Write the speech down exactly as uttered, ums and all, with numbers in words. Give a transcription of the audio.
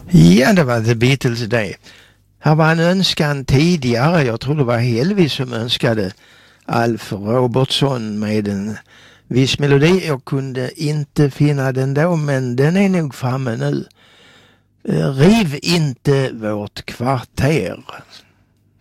Ja, det var The Beatles det. Här var en önskan tidigare, jag tror det var Helvis som önskade Alf Robertson med en viss melodi. Jag kunde inte finna den då, men den är nog framme nu. Riv inte vårt kvarter.